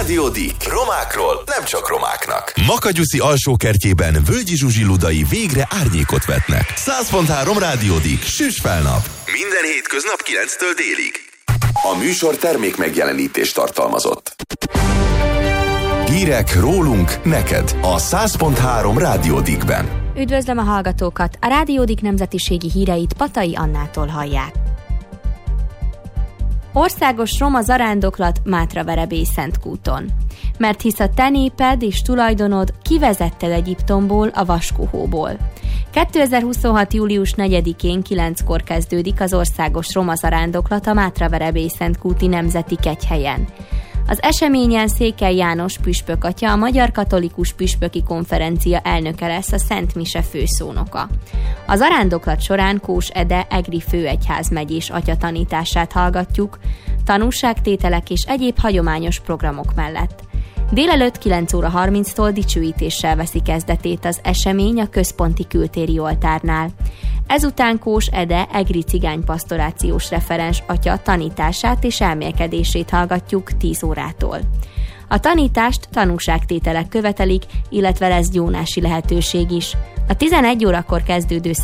Rádió Dick. Romákról nem csak romáknak. Makanyuszi alsókertjében Völgyi Zsuzsi ludai végre árnyékot vetnek. 100.3 Rádió Dick. Süss fel nap. Minden hétköznap 9-től délig. A műsor termék megjelenítést tartalmazott. Hírek rólunk neked a 100.3 Rádió Dickben. Üdvözlöm a hallgatókat! A Rádió Dick nemzetiségi híreit Patai Annától hallják. Országos roma zarándoklat Mátraverebélyszentkúton. Mert hisz a te néped és tulajdonod kivezetted Egyiptomból, a vaskohóból. 2026. július 4-én 9-kor kezdődik az országos roma zarándoklat a Mátraverebélyszentkúti Nemzeti Kegyhelyen. Az eseményen Székely János püspök atya, a Magyar Katolikus Püspöki Konferencia elnöke lesz, a Szent Mise főszónoka. A zarándoklat során Kós Ede egri főegyházmegyés atya tanítását hallgatjuk, tanúságtételek és egyéb hagyományos programok mellett. Délelőtt 9 óra 30-tól dicsőítéssel veszi kezdetét az esemény a központi kültéri oltárnál. Ezután Kós Ede egri cigánypastorációs referens atya tanítását és elmélkedését hallgatjuk 10 órától. A tanítást tanúságtételek követelik, illetve lesz gyónási lehetőség is. A 11 órakor kezdődő